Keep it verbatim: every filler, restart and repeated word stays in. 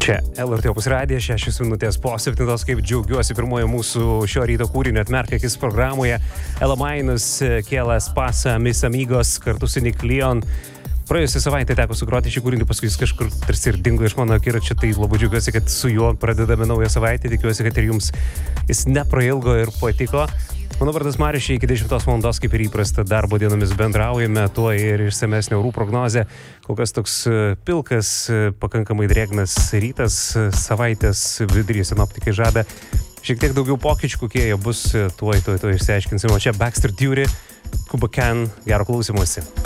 Čia L R T Opus radijas, šešios minutės po septintos, kaip džiaugiuosi pirmojo mūsų šio ryto kūrinio atmerkakis programoje. Ela Minus, Kielas Pasa, Mis Amigos, kartu su Nick Leon. Praėjusią savaitę teko sugroti šį kūrinį, paskui jis kažkur tarsi ir dingo iš mano akiračio, tai labai džiaugiuosi, kad su juo pradedame naują savaitę, tikiuosi, kad ir jums jis neprailgo ir patiko. Mano vardas Marius, iki dešimtos valandos, kaip ir įprasta, darbo dienomis bendraujame, tuo ir išsamesnė orų prognozė. Kol kas toks pilkas, pakankamai drėgnas rytas, savaitės vidury sinoptikai žada šiek tiek daugiau pokyčių, kokie jie bus, tuoj, tuoj, tuoj išsiaiškinsime. O čia Baxter Duty, Kuba Can, gero klausymosi.